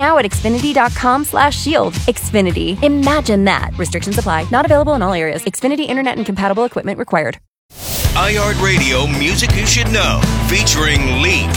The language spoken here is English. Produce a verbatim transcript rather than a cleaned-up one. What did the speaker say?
now at Xfinity.com slash shield. Xfinity. Imagine that. Restrictions apply. Not available in all areas. Xfinity Internet and compatible equipment required. iHeartRadio Music You Should Know, featuring Leap.